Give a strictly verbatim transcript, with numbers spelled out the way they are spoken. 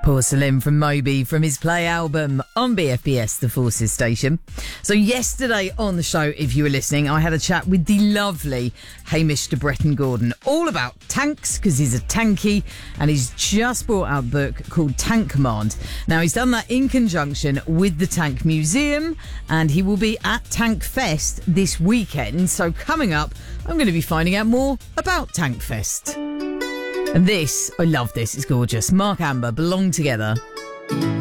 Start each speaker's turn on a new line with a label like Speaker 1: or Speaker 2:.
Speaker 1: Porcelain from Moby from his Play album on B F B S, the Forces station. So yesterday on the show, if you were listening, I had a chat with the lovely Hamish de Bretton Gordon all about tanks, because he's a tanky and he's just brought out a book called Tank Command. Now, he's done that in conjunction with the Tank Museum, and he will be at Tank Fest this weekend. So coming up, I'm going to be finding out more about Tank Fest. And this, I love this, it's gorgeous. Mark Amber, Belong Together.